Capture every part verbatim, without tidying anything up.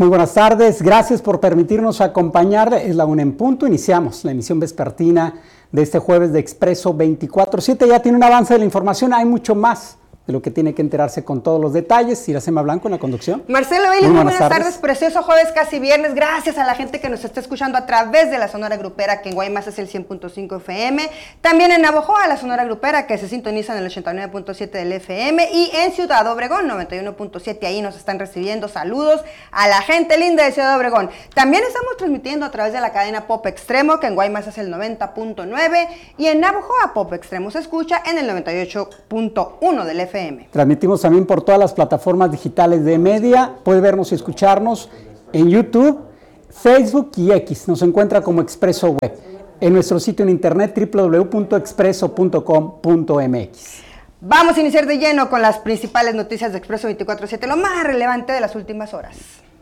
Muy buenas tardes, gracias por permitirnos acompañar. Es la una en punto, iniciamos la emisión vespertina de este jueves de Expreso veinticuatro siete. Ya tiene un avance de la información, hay mucho más de lo que tiene que enterarse con todos los detalles. Iracema Blanco en la conducción. Marcelo Bailey, muy buenas, buenas tardes. tardes. Precioso jueves, casi viernes. Gracias a la gente que nos está escuchando a través de la Sonora Grupera, que en Guaymas es el cien punto cinco F M. También en Navojoa, la Sonora Grupera, que se sintoniza en el ochenta y nueve punto siete del F M. Y en Ciudad Obregón, noventa y uno punto siete. Ahí nos están recibiendo saludos a la gente linda de Ciudad Obregón. También estamos transmitiendo a través de la cadena Pop Extremo, que en Guaymas es el noventa punto nueve. Y en Navojoa, Pop Extremo se escucha en el noventa y ocho punto uno del F M. Transmitimos también por todas las plataformas digitales de media. Puede vernos y escucharnos en YouTube, Facebook y X. Nos encuentra como Expreso Web. En nuestro sitio en internet doble u doble u doble u punto expreso punto com punto m x. Vamos a iniciar de lleno con las principales noticias de Expreso veinticuatro siete, lo más relevante de las últimas horas.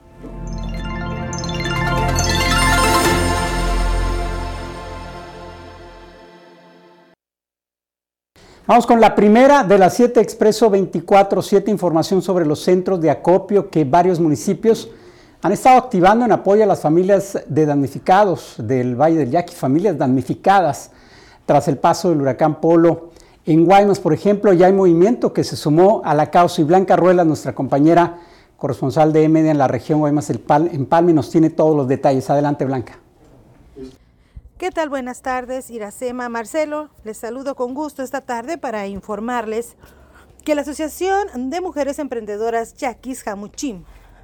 Vamos con la primera de las siete Expreso veinticuatro siete, información sobre los centros de acopio que varios municipios han estado activando en apoyo a las familias de damnificados del Valle del Yaqui, familias damnificadas tras el paso del huracán Polo. En Guaymas, por ejemplo, ya hay movimiento que se sumó a la causa y Blanca Ruelas, nuestra compañera corresponsal de E-Media en la región Guaymas Empalme, nos tiene todos los detalles. Adelante, Blanca. ¿Qué tal? Buenas tardes, Iracema, Marcelo. Les saludo con gusto esta tarde para informarles que la Asociación de Mujeres Emprendedoras Yaquis Jamuchim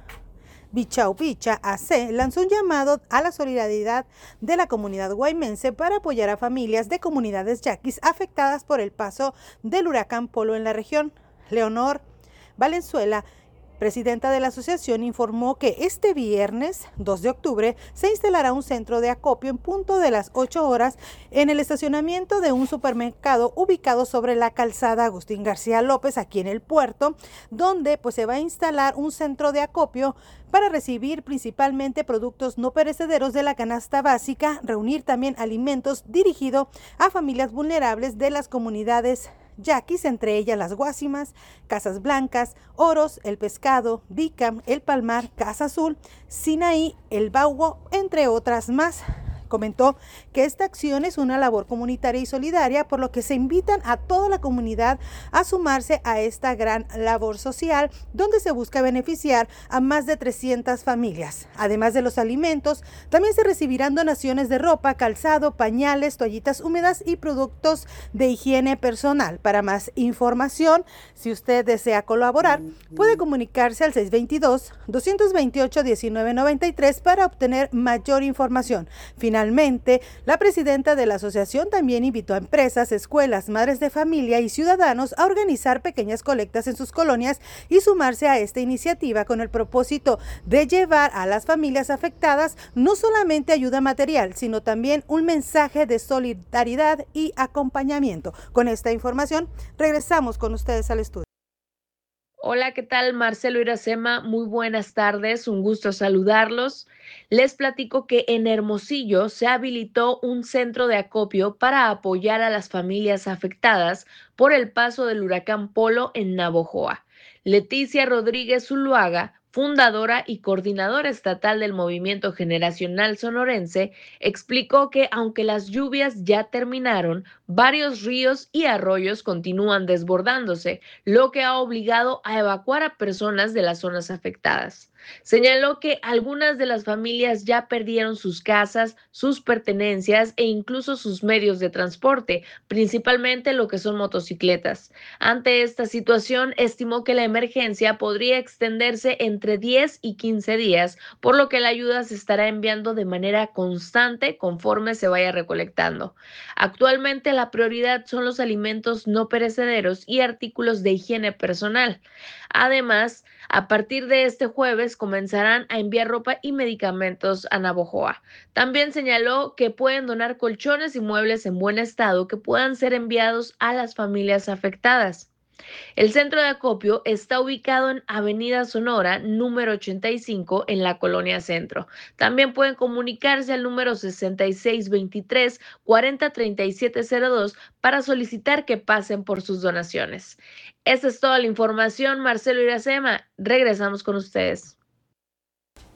Bichaupicha A C lanzó un llamado a la solidaridad de la comunidad guaymense para apoyar a familias de comunidades yaquis afectadas por el paso del huracán Polo en la región. Leonor Valenzuela, presidenta de la asociación, informó que este viernes dos de octubre se instalará un centro de acopio en punto de las ocho horas en el estacionamiento de un supermercado ubicado sobre la calzada Agustín García López, aquí en el puerto, donde pues se va a instalar un centro de acopio para recibir principalmente productos no perecederos de la canasta básica, reunir también alimentos dirigido a familias vulnerables de las comunidades yaquis, entre ellas las Guásimas, Casas Blancas, Oros, El Pescado, Bicam, El Palmar, Casa Azul, Sinaí, El Baugo, entre otras más. Comentó que esta acción es una labor comunitaria y solidaria, por lo que se invitan a toda la comunidad a sumarse a esta gran labor social, donde se busca beneficiar a más de trescientas familias. Además de los alimentos, también se recibirán donaciones de ropa, calzado, pañales, toallitas húmedas y productos de higiene personal. Para más información, si usted desea colaborar, puede comunicarse al seis dos dos, dos dos ocho, uno nueve nueve tres para obtener mayor información. Finalmente, Finalmente, la presidenta de la asociación también invitó a empresas, escuelas, madres de familia y ciudadanos a organizar pequeñas colectas en sus colonias y sumarse a esta iniciativa con el propósito de llevar a las familias afectadas no solamente ayuda material, sino también un mensaje de solidaridad y acompañamiento. Con esta información, regresamos con ustedes al estudio. Hola, ¿qué tal? Marcelo, Iracema, muy buenas tardes, un gusto saludarlos. Les platico que en Hermosillo se habilitó un centro de acopio para apoyar a las familias afectadas por el paso del huracán Polo en Navojoa. Leticia Rodríguez Zuluaga, fundadora y coordinadora estatal del Movimiento Generacional Sonorense, explicó que aunque las lluvias ya terminaron, varios ríos y arroyos continúan desbordándose, lo que ha obligado a evacuar a personas de las zonas afectadas. Señaló que algunas de las familias ya perdieron sus casas, sus pertenencias e incluso sus medios de transporte, principalmente lo que son motocicletas. Ante esta situación, estimó que la emergencia podría extenderse entre diez y quince días, por lo que la ayuda se estará enviando de manera constante conforme se vaya recolectando. Actualmente la prioridad son los alimentos no perecederos y artículos de higiene personal. Además, a partir de este jueves comenzarán a enviar ropa y medicamentos a Navojoa. También señaló que pueden donar colchones y muebles en buen estado que puedan ser enviados a las familias afectadas. El centro de acopio está ubicado en Avenida Sonora, número ochenta y cinco, en la Colonia Centro. También pueden comunicarse al número sesenta y seis veintitrés, cuarenta treinta y siete cero dos para solicitar que pasen por sus donaciones. Esta es toda la información. Marcelo, Iracema, regresamos con ustedes.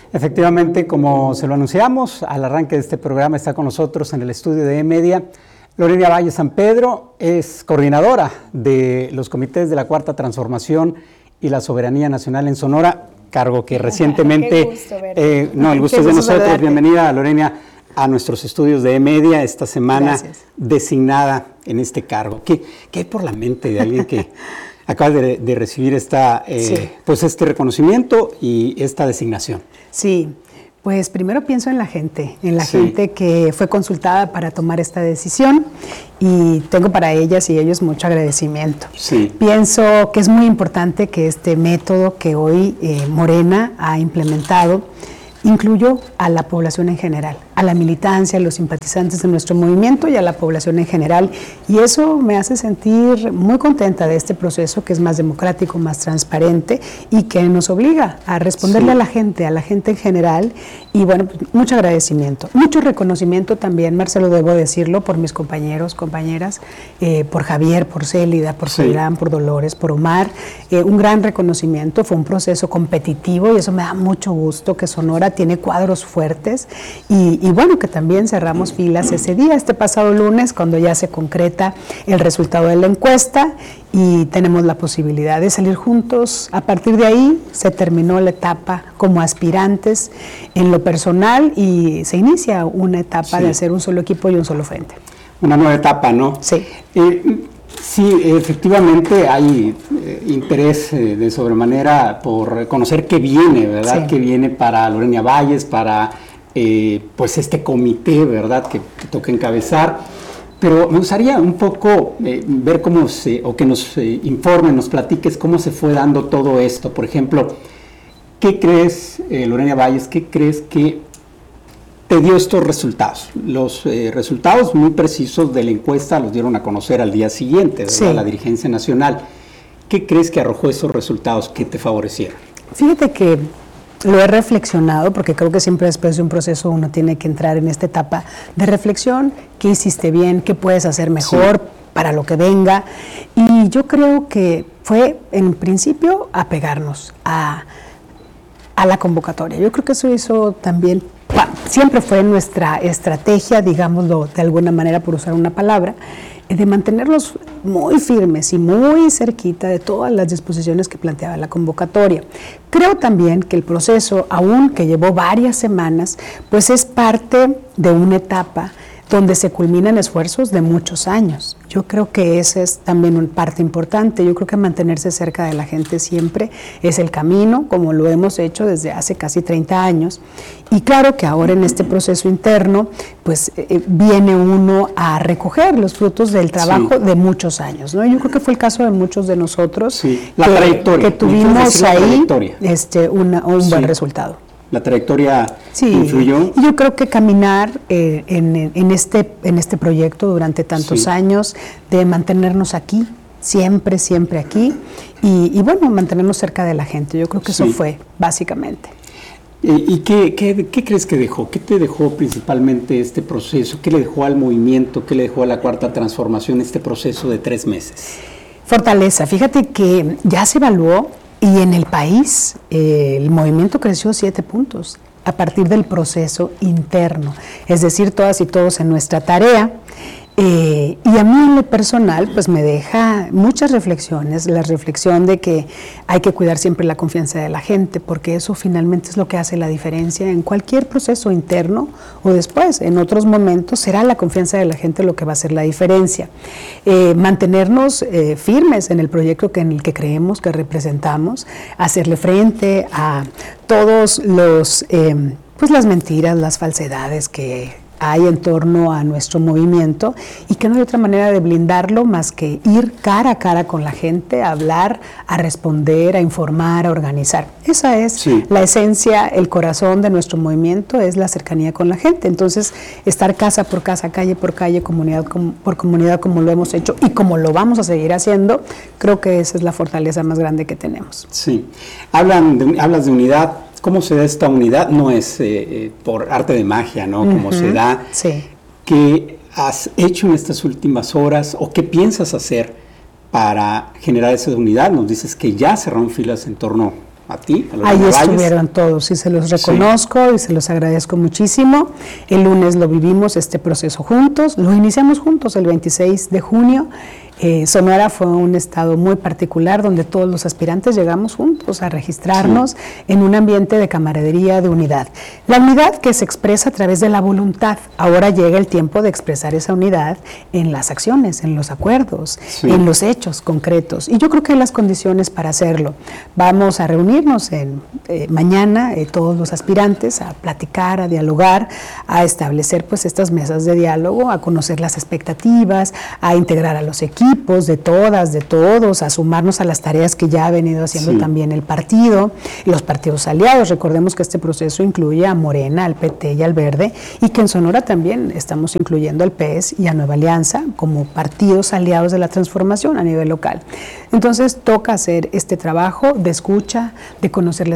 Efectivamente, como se lo anunciamos, al arranque de este programa está con nosotros en el estudio de E-Media Lorena Valle San Pedro, es coordinadora de los comités de la Cuarta Transformación y la Soberanía Nacional en Sonora, cargo que recientemente... Qué gusto verte. Eh, no, el gusto Qué es de gusto nosotros. verte. Bienvenida, Lorena, a nuestros estudios de E-Media esta semana. Gracias. Designada en este cargo. ¿Qué, qué hay por la mente de alguien que acaba de, de recibir esta, eh, Sí. pues este reconocimiento y esta designación? Sí, pues primero pienso en la gente, en la Sí. gente que fue consultada para tomar esta decisión y tengo para ellas y ellos mucho agradecimiento. Sí. Pienso que es muy importante que este método que hoy eh, Morena ha implementado incluyó a la población en general, a la militancia, a los simpatizantes de nuestro movimiento y a la población en general. Y eso me hace sentir muy contenta de este proceso que es más democrático, más transparente y que nos obliga a responderle Sí. a la gente, a la gente en general. Y bueno, pues, mucho agradecimiento, mucho reconocimiento también, Marcelo, debo decirlo, por mis compañeros, compañeras, eh, por Javier, por Célida, por Sí. Soirán, por Dolores, por Omar. Eh, un gran reconocimiento, fue un proceso competitivo y eso me da mucho gusto que Sonora tiene cuadros fuertes y, y bueno, que también cerramos filas ese día, este pasado lunes, cuando ya se concreta el resultado de la encuesta y tenemos la posibilidad de salir juntos. A partir de ahí se terminó la etapa como aspirantes en lo personal y se inicia una etapa Sí. de hacer un solo equipo y un solo frente. Una nueva etapa, ¿no? Sí. Eh, sí, efectivamente hay eh, interés eh, de sobremanera por conocer qué viene, ¿verdad? Sí. Qué viene para Lorena Valles, para eh, pues este comité, ¿verdad? Que, que toca encabezar. Pero me gustaría un poco eh, ver cómo se, o que nos eh, informen, nos platiques cómo se fue dando todo esto. Por ejemplo, ¿qué crees, eh, Lorena Valles, qué crees que te dio estos resultados? Los eh, resultados muy precisos de la encuesta los dieron a conocer al día siguiente, ¿verdad? Sí. La dirigencia nacional. ¿Qué crees que arrojó esos resultados que te favorecieron? Fíjate que lo he reflexionado porque creo que siempre después de un proceso uno tiene que entrar en esta etapa de reflexión, qué hiciste bien, qué puedes hacer mejor Sí. para lo que venga. Y yo creo que fue en principio apegarnos a, a la convocatoria. Yo creo que eso hizo también, pa- siempre fue nuestra estrategia, digámoslo de alguna manera por usar una palabra, de mantenerlos muy firmes y muy cerquita de todas las disposiciones que planteaba la convocatoria. Creo también que el proceso, aun que llevó varias semanas, pues es parte de una etapa donde se culminan esfuerzos de muchos años. Yo creo que esa es también una parte importante. Yo creo que mantenerse cerca de la gente siempre es el camino, como lo hemos hecho desde hace casi treinta años. Y claro que ahora en este proceso interno, pues eh, viene uno a recoger los frutos del trabajo Sí. de muchos años, ¿no? Yo creo que fue el caso de muchos de nosotros Sí, la que, trayectoria. que ¿Me quieres tuvimos decir la ahí trayectoria? este, una, un Sí. buen resultado. ¿La trayectoria Sí, influyó? y yo creo que caminar eh, en, en, este, en este proyecto durante tantos Sí. años, de mantenernos aquí, siempre, siempre aquí, y, y bueno, mantenernos cerca de la gente, yo creo que eso Sí. fue básicamente. Eh, ¿Y qué, qué, qué crees que dejó? ¿Qué te dejó principalmente este proceso? ¿Qué le dejó al movimiento? ¿Qué le dejó a la Cuarta Transformación este proceso de tres meses? Fortaleza, fíjate que ya se evaluó y en el país eh, el movimiento creció siete puntos a partir del proceso interno, es decir, todas y todos en nuestra tarea. Eh, y a mí en lo personal pues me deja muchas reflexiones, la reflexión de que hay que cuidar siempre la confianza de la gente, porque eso finalmente es lo que hace la diferencia en cualquier proceso interno o después, en otros momentos será la confianza de la gente lo que va a hacer la diferencia. Eh, mantenernos eh, firmes en el proyecto que, en el que creemos, que representamos, hacerle frente a todos los, eh, pues las mentiras, las falsedades que hay en torno a nuestro movimiento y que no hay otra manera de blindarlo más que ir cara a cara con la gente, a hablar, a responder, a informar, a organizar. Esa es Sí. la esencia, el corazón de nuestro movimiento, es la cercanía con la gente. Entonces, estar casa por casa, calle por calle, comunidad com- por comunidad, como lo hemos hecho y como lo vamos a seguir haciendo, creo que esa es la fortaleza más grande que tenemos. Sí. Hablan de, hablas de unidad. ¿Cómo se da esta unidad? No es eh, eh, por arte de magia, ¿no? Como Ujú, se da. sí. ¿Qué has hecho en estas últimas horas o qué piensas hacer para generar esa unidad? Nos dices que ya cerraron filas en torno a ti. A los Ahí Valles. estuvieron todos y se los reconozco sí. y se los agradezco muchísimo. El lunes lo vivimos este proceso juntos, lo iniciamos juntos el veintiséis de junio. Eh, Sonora fue un estado muy particular donde todos los aspirantes llegamos juntos a registrarnos sí. en un ambiente de camaradería, de unidad. La unidad que se expresa a través de la voluntad. Ahora llega el tiempo de expresar esa unidad en las acciones, en los acuerdos, sí. en los hechos concretos. Y yo creo que hay las condiciones para hacerlo. Vamos a reunirnos en, eh, mañana, eh, todos los aspirantes, a platicar, a dialogar, a establecer pues estas mesas de diálogo, a conocer las expectativas, a integrar a los equipos, de todas, de todos, a sumarnos a las tareas que ya ha venido haciendo sí. también el partido, los partidos aliados. Recordemos que este proceso incluye a Morena, al P T y al Verde, y que en Sonora también estamos incluyendo al P E S y a Nueva Alianza como partidos aliados de la transformación a nivel local. Entonces toca hacer este trabajo de escucha, de conocer las